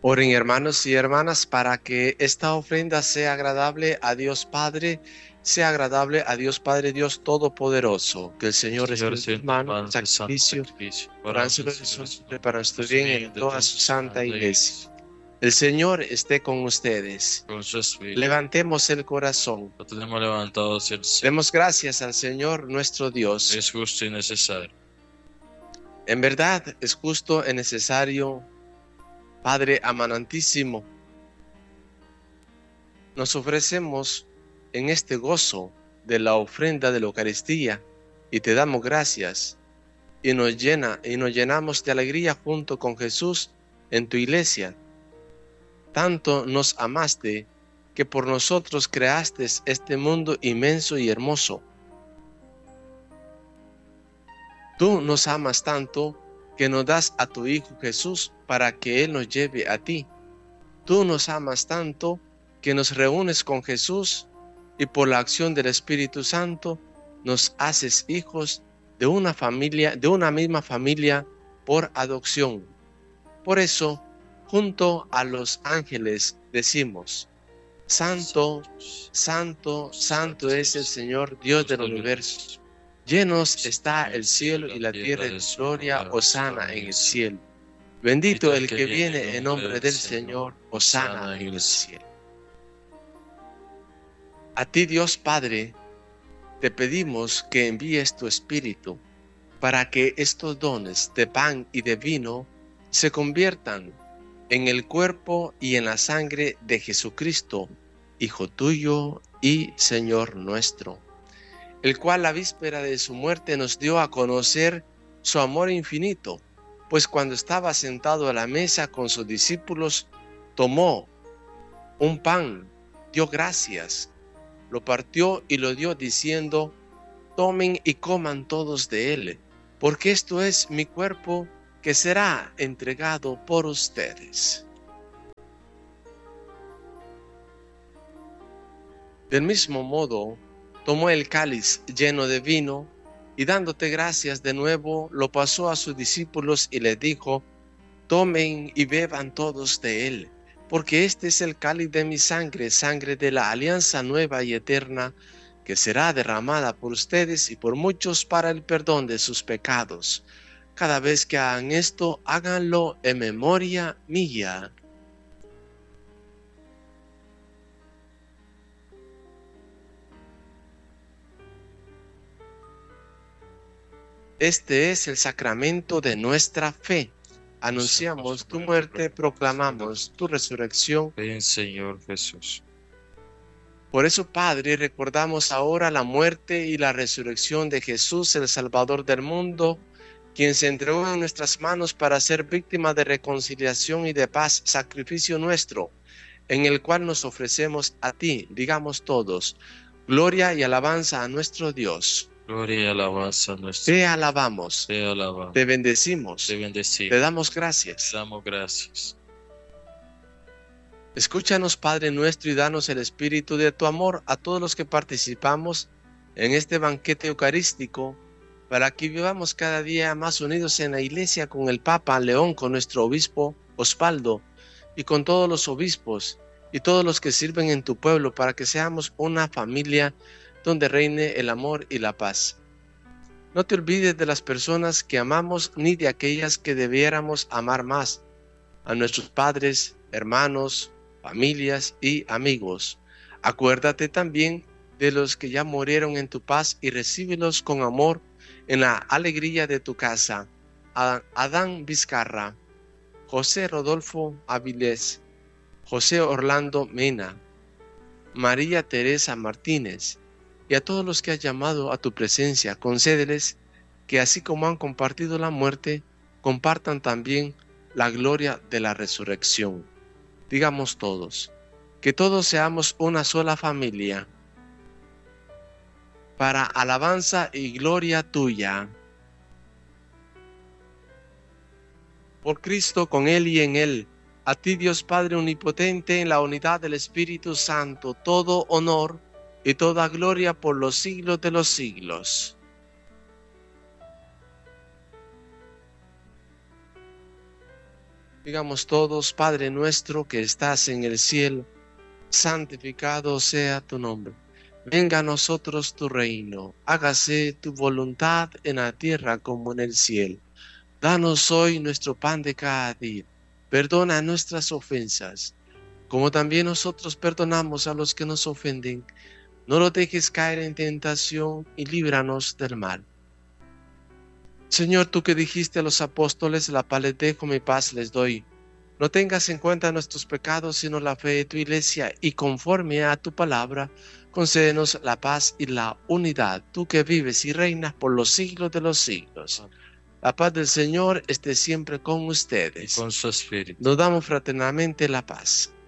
Oren, hermanos y hermanas, para que esta ofrenda sea agradable a Dios Padre, sea agradable a Dios Padre, Dios Todopoderoso. Que el Señor Señor, reciba en tus siento tu manos mano de santo sacrificio, sacrificio, para transfiero nosotros su y nombre para nuestro nuestro bien bien en de toda toda su su santa santa iglesia. iglesia. El Señor esté con ustedes. Con su espíritu, Levantemos el corazón. lo tenemos levantado hacia el cielo. Demos gracias al Señor nuestro Dios. Es justo y necesario. En verdad es justo y necesario, Padre amanantísimo. Nos ofrecemos en este gozo de la ofrenda de la Eucaristía y te damos gracias y nos llenamos de alegría junto con Jesús en tu iglesia. Tanto nos amaste que por nosotros creaste este mundo inmenso y hermoso. Tú nos amas tanto que nos das a tu Hijo Jesús para que Él nos lleve a ti. Tú nos amas tanto que nos reúnes con Jesús y por la acción del Espíritu Santo nos haces hijos de una familia, de una misma familia por adopción. Por eso, junto a los ángeles decimos: Santo, Santo, Santo es el Señor Dios del universo. Llenos está el cielo y la tierra de tu gloria, hosana en el cielo. Bendito el que viene en nombre del Señor, hosana en el cielo. A ti, Dios Padre, te pedimos que envíes tu Espíritu para que estos dones de pan y de vino se conviertan en el cuerpo y en la sangre de Jesucristo, Hijo tuyo y Señor nuestro, el cual la víspera de su muerte nos dio a conocer su amor infinito, pues cuando estaba sentado a la mesa con sus discípulos, tomó un pan, dio gracias, lo partió y lo dio diciendo: tomen y coman todos de él, porque esto es mi cuerpo que será entregado por ustedes. Del mismo modo, tomó el cáliz lleno de vino y dándote gracias de nuevo, lo pasó a sus discípulos y les dijo: tomen y beban todos de él, porque este es el cáliz de mi sangre, sangre de la alianza nueva y eterna, que será derramada por ustedes y por muchos para el perdón de sus pecados. Cada vez que hagan esto, háganlo en memoria mía. Este es el sacramento de nuestra fe. Anunciamos tu muerte, proclamamos tu resurrección. Ven, Señor Jesús. Por eso, Padre, recordamos ahora la muerte y la resurrección de Jesús, el Salvador del mundo, quien se entregó en nuestras manos para ser víctima de reconciliación y de paz, sacrificio nuestro, en el cual nos ofrecemos a ti, digamos todos: gloria y alabanza a nuestro Dios. Gloria y alabanza a nuestro. Te alabamos, Te alabamos, te bendecimos, te bendecimos, te damos gracias. te damos gracias. Escúchanos, Padre nuestro, y danos el espíritu de tu amor a todos los que participamos en este banquete eucarístico, para que vivamos cada día más unidos en la Iglesia con el Papa León, con nuestro obispo Osvaldo y con todos los obispos y todos los que sirven en tu pueblo, para que seamos una familia donde reine el amor y la paz. No te olvides de las personas que amamos ni de aquellas que debiéramos amar más: a nuestros padres, hermanos, familias y amigos. Acuérdate también de los que ya murieron en tu paz y recíbelos con amor en la alegría de tu casa. Adán Vizcarra, José Rodolfo Avilés, José Orlando Mena, María Teresa Martínez, y a todos los que has llamado a tu presencia, concédeles que así como han compartido la muerte, compartan también la gloria de la resurrección. Digamos todos: que todos seamos una sola familia, para alabanza y gloria tuya. Por Cristo, con Él y en Él, a ti, Dios Padre omnipotente, en la unidad del Espíritu Santo, todo honor y toda gloria por los siglos de los siglos. Digamos todos, Padre nuestro que estás en el cielo, santificado sea tu nombre. Venga a nosotros tu reino, hágase tu voluntad en la tierra como en el cielo. Danos hoy nuestro pan de cada día. Perdona nuestras ofensas, como también nosotros perdonamos a los que nos ofenden. No lo dejes caer en tentación y líbranos del mal. Señor, tú que dijiste a los apóstoles, la paz les dejo, mi paz les doy. No tengas en cuenta nuestros pecados, sino la fe de tu iglesia, y conforme a tu palabra, concédenos la paz y la unidad, tú que vives y reinas por los siglos de los siglos. La paz del Señor esté siempre con ustedes. Con su espíritu. Nos damos fraternalmente la paz.